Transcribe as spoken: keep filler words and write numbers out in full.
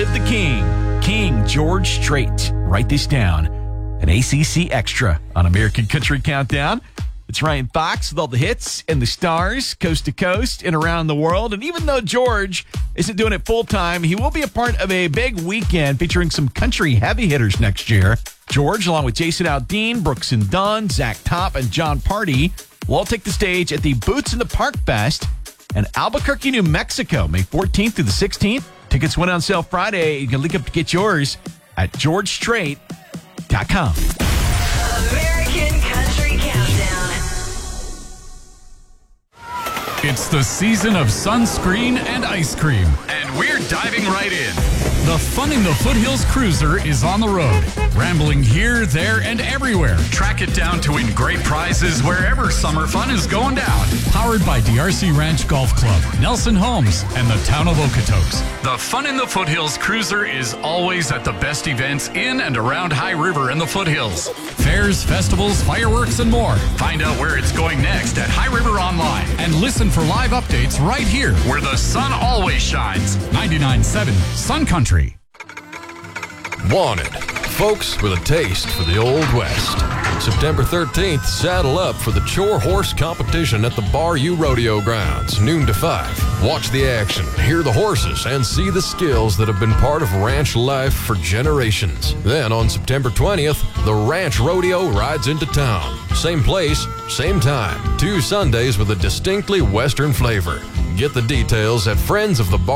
with the king, King George Strait. Write this down. An A C C Extra on American Country Countdown. It's Ryan Fox with all the hits and the stars, coast to coast and around the world. And even though George isn't doing it full-time, he will be a part of a big weekend featuring some country heavy hitters next year. George, along with Jason Aldean, Brooks and Dunn, Zach Top, and John Party, will all take the stage at the Boots in the Park Fest in Albuquerque, New Mexico, May fourteenth through the sixteenth. Tickets went on sale Friday. You can link up to get yours at george strait dot com. American Country Countdown. It's the season of sunscreen and ice cream, and we're diving right in. The Fun in the Foothills Cruiser is on the road, rambling here, there, and everywhere. Track it down to win great prizes wherever summer fun is going down. Powered by D R C Ranch Golf Club, Nelson Homes, and the town of Okotoks. The Fun in the Foothills Cruiser is always at the best events in and around High River and the Foothills. Fairs, festivals, fireworks, and more. Find out where it's going next at High River Online and listen for live updates right here where the sun always shines. ninety-nine point seven Sun Country. Wanted. Folks with a taste for the Old West. September thirteenth, saddle up for the Chore Horse Competition at the Bar U Rodeo Grounds, noon to five. Watch the action, hear the horses, and see the skills that have been part of ranch life for generations. Then on September twentieth, the Ranch Rodeo rides into town. Same place, same time. Two Sundays with a distinctly Western flavor. Get the details at Friends of the Bar